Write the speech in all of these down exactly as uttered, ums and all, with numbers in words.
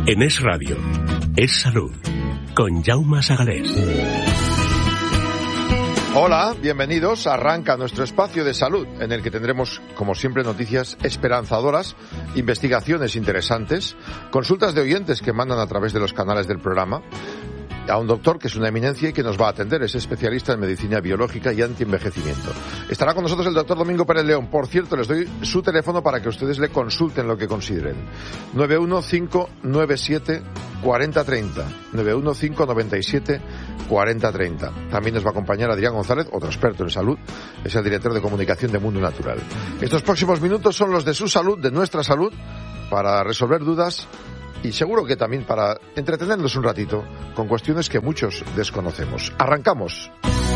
En Es Radio, Es Salud, con Jaume Sagalés. Hola, bienvenidos. Arranca nuestro espacio de salud, en el que tendremos, como siempre, noticias esperanzadoras, investigaciones interesantes, consultas de oyentes que mandan a través de los canales del programa, a un doctor que es una eminencia y que nos va a atender, es especialista en medicina biológica y antienvejecimiento. Estará con nosotros el doctor Domingo Pérez León. Por cierto, les doy su teléfono para que ustedes le consulten lo que consideren. nueve uno cinco nueve siete cuatro cero tres cero, nueve uno cinco nueve siete cuatro cero tres cero. También nos va a acompañar Adrián González, otro experto en salud, es el director de comunicación de Mundo Natural. Estos próximos minutos son los de su salud, de nuestra salud, para resolver dudas y seguro que también para entretenernos un ratito con cuestiones que muchos desconocemos. ¡Arrancamos!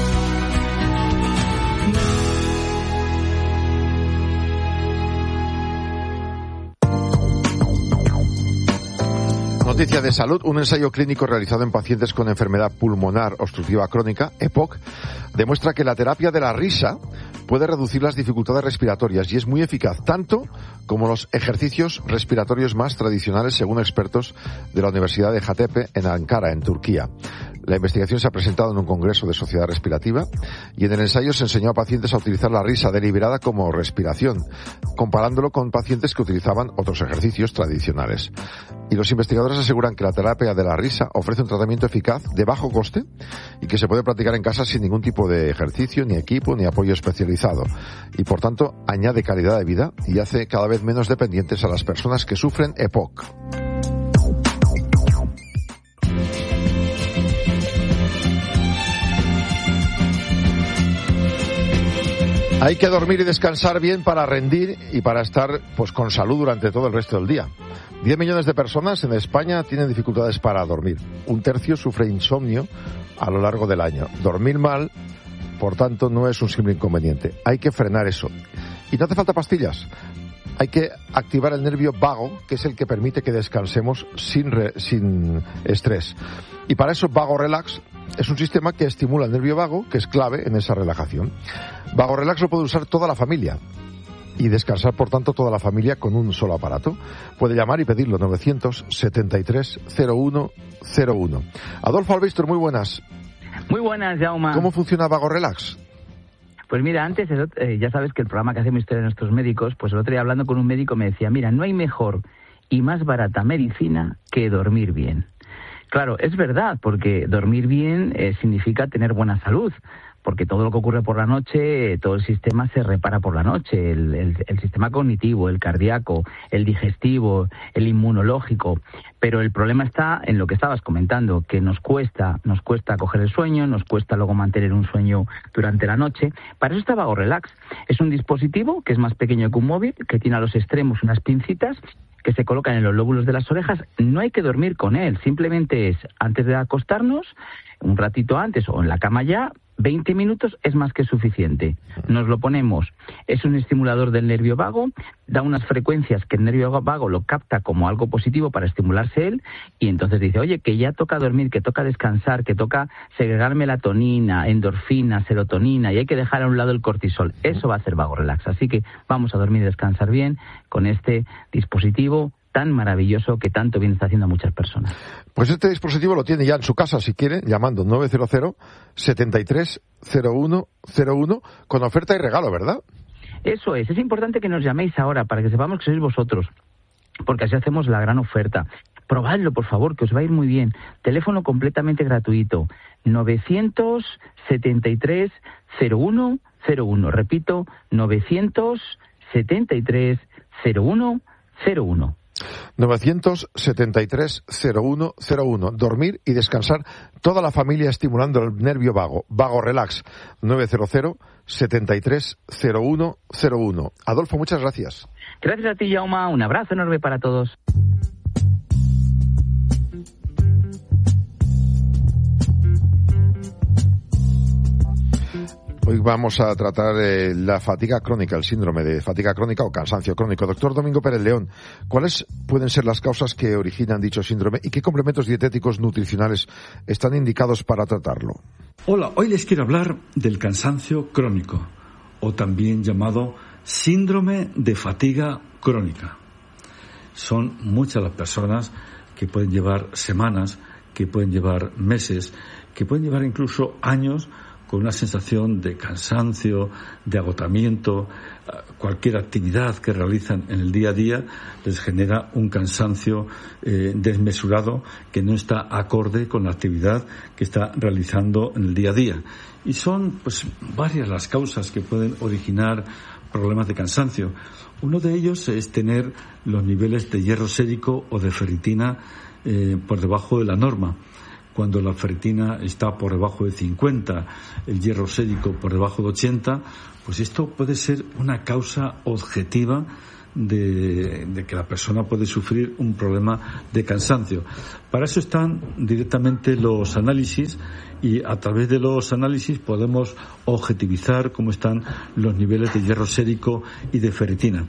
Noticia de salud. Un ensayo clínico realizado en pacientes con enfermedad pulmonar obstructiva crónica, E P O C, demuestra que la terapia de la risa puede reducir las dificultades respiratorias y es muy eficaz, tanto como los ejercicios respiratorios más tradicionales, según expertos de la Universidad de Hacettepe en Ankara, en Turquía. La investigación se ha presentado en un congreso de sociedad respirativa y en el ensayo se enseñó a pacientes a utilizar la risa deliberada como respiración, comparándolo con pacientes que utilizaban otros ejercicios tradicionales. Y los investigadores aseguran que la terapia de la risa ofrece un tratamiento eficaz de bajo coste y que se puede practicar en casa sin ningún tipo de ejercicio, ni equipo, ni apoyo especializado. Y por tanto añade calidad de vida y hace cada vez menos dependientes a las personas que sufren E P O C. Hay que dormir y descansar bien para rendir y para estar pues con salud durante todo el resto del día. diez millones de personas en España tienen dificultades para dormir. Un tercio sufre insomnio a lo largo del año. Dormir mal, por tanto, no es un simple inconveniente. Hay que frenar eso. Y no hace falta pastillas. Hay que activar el nervio vago, que es el que permite que descansemos sin, re, sin estrés. Y para eso Vago Relax es un sistema que estimula el nervio vago, que es clave en esa relajación. Vago Relax lo puede usar toda la familia y descansar, por tanto, toda la familia con un solo aparato. Puede llamar y pedirlo, novecientos setenta y tres cero uno cero uno. Adolfo Albistor, muy buenas. Muy buenas, Jaume. ¿Cómo funciona Vago Relax? Pues mira, antes, eh, ya sabes que el programa que hacemos Historia de Nuestros Médicos, pues el otro día hablando con un médico me decía, mira, no hay mejor y más barata medicina que dormir bien. Claro, es verdad, porque dormir bien eh, significa tener buena salud, porque todo lo que ocurre por la noche, eh, todo el sistema se repara por la noche, el, el, el sistema cognitivo, el cardíaco, el digestivo, el inmunológico. Pero el problema está en lo que estabas comentando, que nos cuesta, nos cuesta coger el sueño, nos cuesta luego mantener un sueño durante la noche. Para eso está Vago Relax. Es un dispositivo que es más pequeño que un móvil, que tiene a los extremos unas pincitas que se colocan en los lóbulos de las orejas. No hay que dormir con él, simplemente es antes de acostarnos, un ratito antes o en la cama ya, veinte minutos es más que suficiente. Nos lo ponemos, es un estimulador del nervio vago, da unas frecuencias que el nervio vago lo capta como algo positivo para estimularse él, y entonces dice, oye, que ya toca dormir, que toca descansar, que toca segregar melatonina, endorfina, serotonina, y hay que dejar a un lado el cortisol. Eso va a ser Vago Relax. Así que vamos a dormir y descansar bien con este dispositivo tan maravilloso que tanto bien está haciendo a muchas personas. Pues este dispositivo lo tiene ya en su casa, si quiere, llamando nueve cero cero setenta y tres cero uno cero uno con oferta y regalo, ¿verdad? Eso es. Es importante que nos llaméis ahora para que sepamos que sois vosotros, porque así hacemos la gran oferta. Probadlo, por favor, que os va a ir muy bien. Teléfono completamente gratuito, novecientos setenta y tres cero uno cero uno. Repito, novecientos setenta y tres cero uno cero uno. novecientos setenta y tres cero uno cero uno. Dormir y descansar toda la familia estimulando el nervio vago. Vago Relax. nueve cero cero setenta y tres cero uno cero uno. Adolfo, muchas gracias. Gracias a ti, Jaume. Un abrazo enorme para todos. Hoy vamos a tratar eh, la fatiga crónica, el síndrome de fatiga crónica o cansancio crónico. Doctor Domingo Pérez León, ¿cuáles pueden ser las causas que originan dicho síndrome y qué complementos dietéticos nutricionales están indicados para tratarlo? Hola, hoy les quiero hablar del cansancio crónico, o también llamado síndrome de fatiga crónica. Son muchas las personas que pueden llevar semanas, que pueden llevar meses, que pueden llevar incluso años con una sensación de cansancio, de agotamiento. Cualquier actividad que realizan en el día a día les genera un cansancio eh, desmesurado que no está acorde con la actividad que está realizando en el día a día. Y son pues varias las causas que pueden originar problemas de cansancio. Uno de ellos es tener los niveles de hierro sérico o de ferritina eh, por debajo de la norma. Cuando la ferritina está por debajo de cincuenta, el hierro sérico por debajo de ochenta, pues esto puede ser una causa objetiva de, de que la persona puede sufrir un problema de cansancio. Para eso están directamente los análisis, y a través de los análisis podemos objetivizar cómo están los niveles de hierro sérico y de ferritina.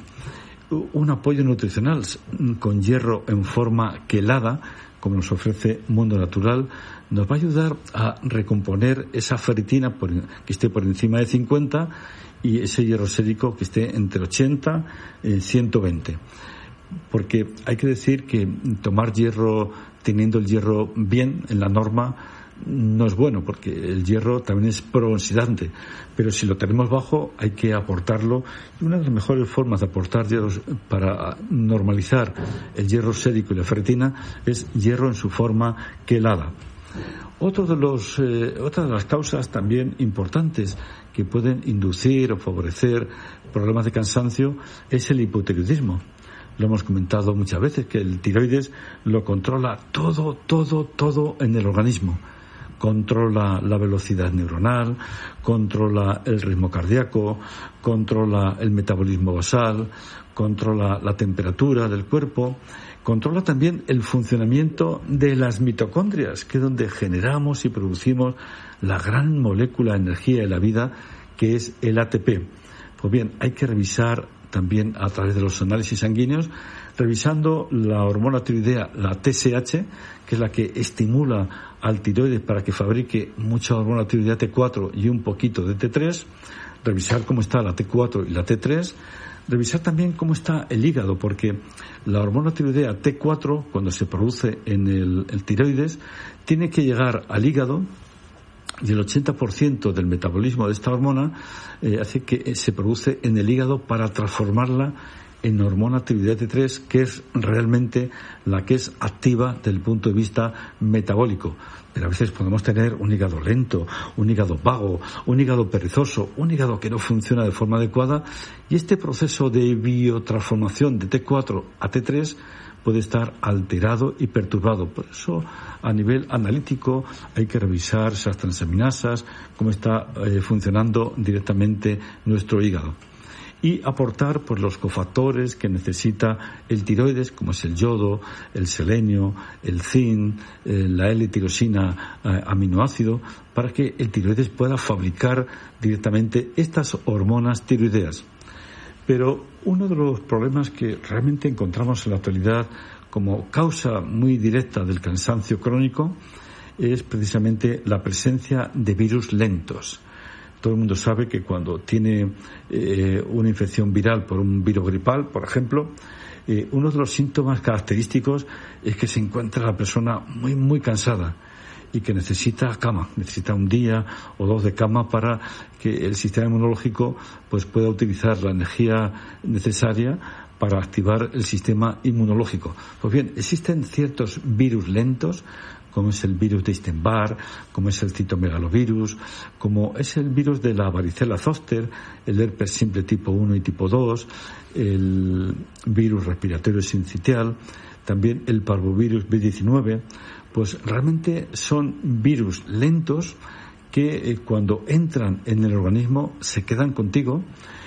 Un apoyo nutricional con hierro en forma quelada, como nos ofrece Mundo Natural, nos va a ayudar a recomponer esa ferritina por, que esté por encima de cincuenta y ese hierro sérico que esté entre ochenta y ciento veinte. Porque hay que decir que tomar hierro teniendo el hierro bien en la norma no es bueno, porque el hierro también es prooxidante, pero si lo tenemos bajo hay que aportarlo. Y una de las mejores formas de aportar hierro para normalizar el hierro sérico y la ferritina es hierro en su forma quelada. Otro de los, eh, otra de las causas también importantes que pueden inducir o favorecer problemas de cansancio es el hipotiroidismo. Lo hemos comentado muchas veces, que el tiroides lo controla todo, todo, todo en el organismo. Controla la velocidad neuronal, controla el ritmo cardíaco, controla el metabolismo basal, controla la temperatura del cuerpo, controla también el funcionamiento de las mitocondrias, que es donde generamos y producimos la gran molécula de energía de la vida, que es el A T P. Pues bien, hay que revisar también a través de los análisis sanguíneos, revisando la hormona tiroidea, la T S H, que es la que estimula al tiroides para que fabrique mucha hormona tiroidea T cuatro y un poquito de T tres, revisar cómo está la T cuatro y la T tres, revisar también cómo está el hígado, porque la hormona tiroidea T cuatro, cuando se produce en el, el tiroides, tiene que llegar al hígado, y el ochenta por ciento del metabolismo de esta hormona eh, hace que se produce en el hígado para transformarla en hormona tiroidea T tres, que es realmente la que es activa desde el punto de vista metabólico. Pero a veces podemos tener un hígado lento, un hígado vago, un hígado perezoso, un hígado que no funciona de forma adecuada, y este proceso de biotransformación de T cuatro a T tres puede estar alterado y perturbado. Por eso, a nivel analítico, hay que revisar esas transaminasas, cómo está eh, funcionando directamente nuestro hígado. Y aportar pues, los cofactores que necesita el tiroides, como es el yodo, el selenio, el zinc, eh, la L-tirosina eh, aminoácido, para que el tiroides pueda fabricar directamente estas hormonas tiroideas. Pero uno de los problemas que realmente encontramos en la actualidad como causa muy directa del cansancio crónico es precisamente la presencia de virus lentos. Todo el mundo sabe que cuando tiene eh, una infección viral por un virus gripal, por ejemplo, eh, uno de los síntomas característicos es que se encuentra la persona muy, muy cansada y que necesita cama, necesita un día o dos de cama para que el sistema inmunológico pues pueda utilizar la energía necesaria para activar el sistema inmunológico. Pues bien, existen ciertos virus lentos, como es el virus de Epstein-Barr, como es el citomegalovirus, como es el virus de la varicela zóster, el herpes simple tipo uno y tipo dos, el virus respiratorio sincitial, también el parvovirus B diecinueve, pues realmente son virus lentos que eh, cuando entran en el organismo se quedan contigo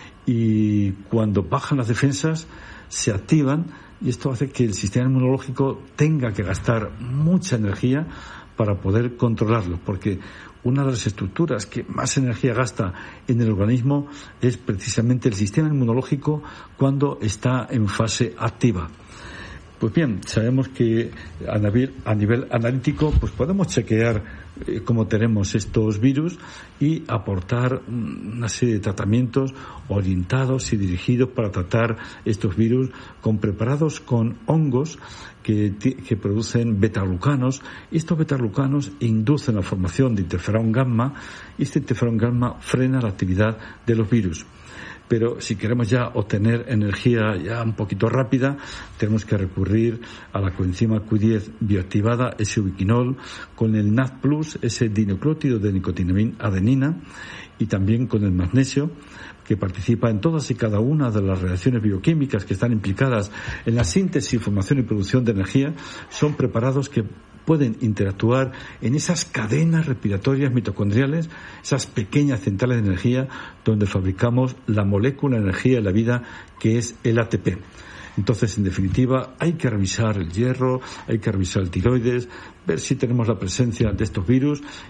y cuando bajan las defensas se activan, y esto hace que el sistema inmunológico tenga que gastar mucha energía para poder controlarlo, porque una de las estructuras que más energía gasta en el organismo es precisamente el sistema inmunológico cuando está en fase activa. Pues bien, sabemos que a nivel, a nivel analítico pues podemos chequear eh, cómo tenemos estos virus y aportar una serie de tratamientos orientados y dirigidos para tratar estos virus con preparados con hongos que, que producen betaglucanos. Estos betaglucanos inducen la formación de interferón gamma y este interferón gamma frena la actividad de los virus. Pero si queremos ya obtener energía ya un poquito rápida, tenemos que recurrir a la coenzima Q diez bioactivada, ese ubiquinol, con el N A D plus, ese dinucleótido de nicotinamida-adenina, y también con el magnesio, que participa en todas y cada una de las reacciones bioquímicas que están implicadas en la síntesis, formación y producción de energía. Son preparados que pueden interactuar en esas cadenas respiratorias mitocondriales, esas pequeñas centrales de energía donde fabricamos la molécula de energía de la vida, que es el A T P. Entonces, en definitiva, hay que revisar el hierro, hay que revisar el tiroides, ver si tenemos la presencia de estos virus